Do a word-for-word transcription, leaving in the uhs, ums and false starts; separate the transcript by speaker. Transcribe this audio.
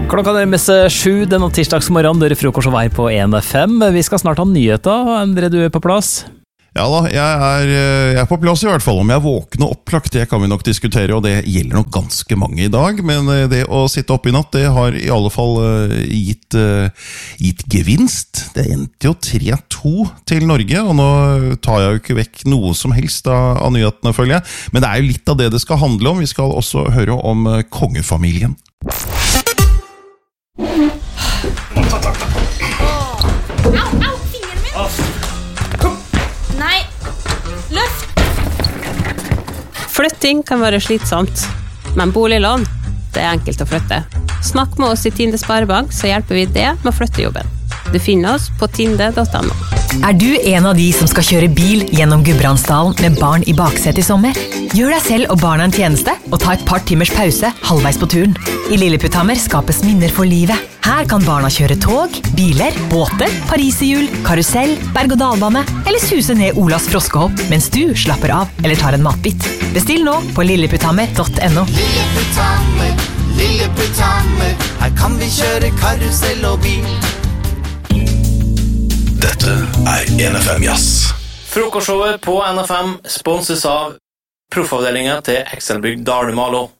Speaker 1: Klokka nærmer seg sju denne tirsdagsmorgen, dere frokost og vei på en F M. Vi skal snart ha nyheter. Endre, du er på plass?
Speaker 2: Ja da, jeg er, jeg er på plass i hvert fall. Om jeg våkner opplagt, det kan vi nok diskutere, og det gjelder nok ganske mange i dag. Men det å sitte oppe i natt, det har i alle fall gitt, gitt gevinst. Det endte jo tre to til Norge, og nå tar jeg jo ikke vekk noe som helst av, av nyhetene, føler jeg. Men det er jo litt av det det skal handle om. Vi skal også høre om kongefamilien.
Speaker 3: Flytting kan være slitsomt, men boliglån, det er enkelt å flytte. Snakk med oss i Tinde Sparebank, så hjelper vi det med å flytte jobben. Du finner oss på tinde punktum no.
Speaker 4: Er du en av de som skal kjøre bil gjennom Gudbrandsdalen med barn i baksetet i sommer? Gjør deg selv og barna en tjeneste og ta et par timers pause halvveis på turen. I Lilleputthammer skapes minner for livet. Her kan barna kjøre tog, biler, båter, pariserhjul, karusell, berg-og-dalbane eller suse ned Olas froskehopp mens du slapper av eller tar en matbit. Bestill nå på lilleputthammer punktum no.
Speaker 5: Lilleputthammer, Lilleputthammer, her kan vi kjøre karusell og bil.
Speaker 6: Dette er en F M Jazz.
Speaker 1: Frokostshowet på N F M sponses av proffavdelingen til Ekselbygd Dalumalo.